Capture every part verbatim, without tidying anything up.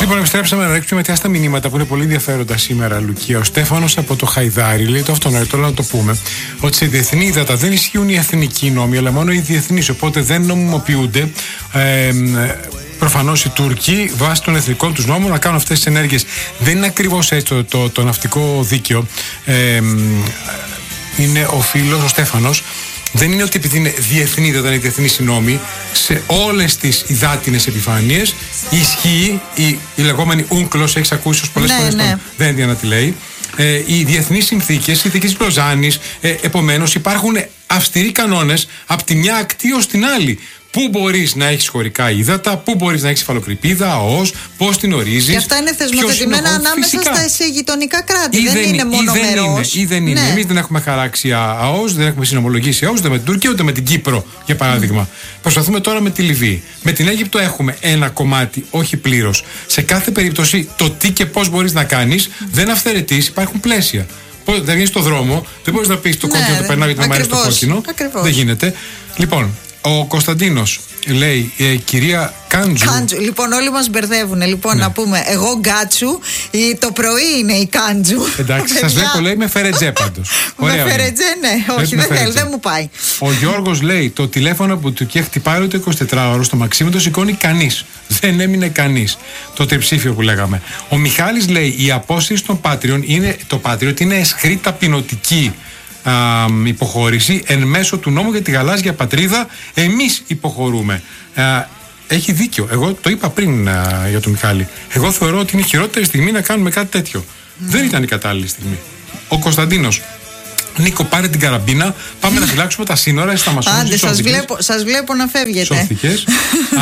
Λοιπόν, επιστρέψαμε να ρίξουμε μετά στα μηνύματα που είναι πολύ ενδιαφέροντα σήμερα, Λουκία. Ο Στέφανος από το Χαϊδάρι λέει το αυτονόητο, να το πούμε, ότι σε διεθνή ύδατα δεν ισχύουν οι εθνικοί νόμοι, αλλά μόνο οι διεθνείς. Οπότε δεν νομιμοποιούνται. Ε, Προφανώς οι Τούρκοι βάσει των εθνικών τους νόμων να κάνουν αυτές τις ενέργειες. Δεν είναι ακριβώς έτσι το, το, το ναυτικό δίκαιο. Ε, είναι ο φίλος, ο Στέφανος. Δεν είναι ότι επειδή είναι διεθνή, δεν είναι διεθνή οι νόμοι, σε όλες τις υδάτινες επιφάνειες ισχύει η, η λεγόμενη ούγκλος, έχεις ακούσει ως πολλές ναι, φορές ναι. τον Δένδια να τη λέει. Ε, οι διεθνείς συνθήκες, οι συνθήκες της Λοζάνης, ε, επομένως υπάρχουν αυστηροί κανόνες από τη μια ακτή ως την άλλη. Πού μπορείς να έχεις χωρικά ύδατα, πού μπορείς να έχεις υφαλοκρηπίδα, ΑΟΣ, πώς την ορίζεις. Και αυτά είναι θεσμοθετημένα ανάμεσα στα σε γειτονικά κράτη. Ή δεν, δεν είναι μόνο μερός. Ή δεν είναι. Ναι. Εμείς δεν έχουμε χαράξει ΑΟΣ, δεν έχουμε συνομολογήσει ΑΟΣ, ούτε με την Τουρκία ούτε με την Κύπρο, για παράδειγμα. Mm. Προσπαθούμε τώρα με τη Λιβύη. Με την Αίγυπτο έχουμε ένα κομμάτι, όχι πλήρως. Σε κάθε περίπτωση, το τι και πώς μπορείς να κάνεις δεν αυθαιρετείς, υπάρχουν πλαίσια. Δεν βγαίνεις στον δρόμο, δεν μπορείς να πεις το κόκκινο ναι, το περνάω γιατί με αρέσει το κόκκινο. Ακριβώς. Δεν γίνεται. Λοιπόν, ο Κωνσταντίνος λέει, ε, κυρία Κάντζου. Κάντζου. Λοιπόν, όλοι μας μπερδεύουν. Λοιπόν, ναι. να πούμε, εγώ Γκάτσου, το πρωί είναι η Κάντζου. Εντάξει, σας βλέπω, λέει, με φερετζέ πάντως. Με φερετζέ, ναι. Όχι, δεν θέλει, δεν μου πάει. Ο Γιώργος λέει, το τηλέφωνο που του και χτυπάει το εικοσιτετράωρο στο Μαξίμου το σηκώνει κανείς. Δεν έμεινε κανείς. Το τριψήφιο που λέγαμε. Ο Μιχάλης λέει, η απόσυρση των Πάτριων είναι, το Patriot είναι αισχρή ταπεινωτική Α, υποχώρηση εν μέσω του νόμου για τη γαλάζια πατρίδα. Εμείς υποχωρούμε. Α, έχει δίκιο. Εγώ το είπα πριν α, για τον Μιχάλη. Εγώ θεωρώ ότι είναι η χειρότερη στιγμή να κάνουμε κάτι τέτοιο. Mm. Δεν ήταν η κατάλληλη στιγμή. Ο Κωνσταντίνος. Νίκο, πάρε την καραμπίνα. Πάμε να φυλάξουμε τα σύνορα. Εσύ θα μας σώθηκες. Άντε, σας βλέπω, σας βλέπω να φεύγετε. Σώθηκες. α,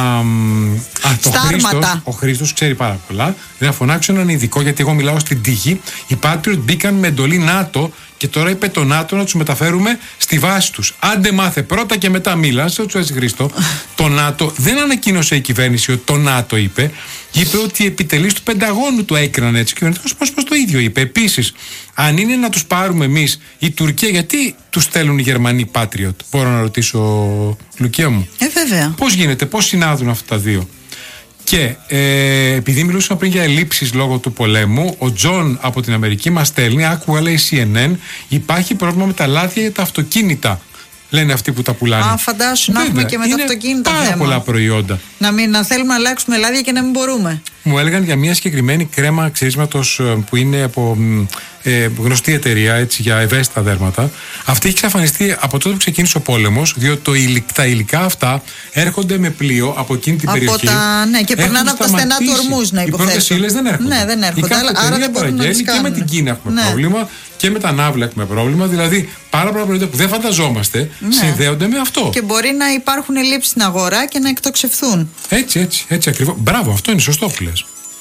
α, το Χρήστος, ο Χρήστος ξέρει πάρα πολλά. Δεν θα φωνάξω έναν ειδικό, γιατί εγώ μιλάω στην τύχη. Οι Patriot μπήκαν με εντολή ΝΑΤΟ και τώρα είπε το ΝΑΤΟ να τους μεταφέρουμε στη βάση τους. Άντε μάθε πρώτα και μετά μίλα. Σε έτσι, έτσι Χρήστο. Το ΝΑΤΟ δεν ανακοίνωσε η κυβέρνηση ότι το ΝΑΤΟ είπε. Είπε ότι οι επιτελείς του Πενταγώνου το έκριναν έτσι. Και ο κυβερνητικός πρόσωπος το ίδιο είπε. Επίσης, αν είναι να τους πάρουμε εμείς, η Τουρκία, γιατί τους στέλνουν οι Γερμανοί Patriot? Μπορώ να ρωτήσω, Λουκία μου. Ε, βέβαια. Πώς γίνεται, πώς συνάδουν αυτά τα δύο? Και ε, επειδή μιλούσαμε πριν για ελλείψεις λόγω του πολέμου, ο Τζον από την Αμερική μας στέλνει, άκουγα λέει σι εν εν, υπάρχει πρόβλημα με τα λάδια για τα αυτοκίνητα. Λένε αυτοί που τα πουλάνε. Α, φαντάσου να έχουμε και με τα αυτοκίνητα πάρα θέμα. πολλά προϊόντα. Να, μην, να θέλουμε να αλλάξουμε λάδια και να μην μπορούμε. Μου έλεγαν για μια συγκεκριμένη κρέμα ξυρίσματος που είναι από ε, γνωστή εταιρεία, έτσι, για ευαίσθητα δέρματα. Αυτή έχει εξαφανιστεί από τότε που ξεκίνησε ο πόλεμος, διότι το υλικ, τα υλικά αυτά έρχονται με πλοίο από εκείνη την από περιοχή. Τα, ναι, και περνάνε από τα στενά του ορμούς, να υποθέσω. Οι πρώτες ύλες δεν έρχονται. Ναι, δεν έρχονται. Η Άρα δεν μπορούν να τις και με την Κίνα έχουμε ναι. πρόβλημα και με τα Ναύλα έχουμε πρόβλημα. Δηλαδή πάρα πολλά προϊόντα που δεν φανταζόμαστε ναι. συνδέονται με αυτό. Και μπορεί να υπάρχουν ελλείψεις στην αγορά και να εκτοξευθούν. Έτσι, έτσι, έτσι ακριβώς. Μπράβο, αυτό είναι σωστό που λες.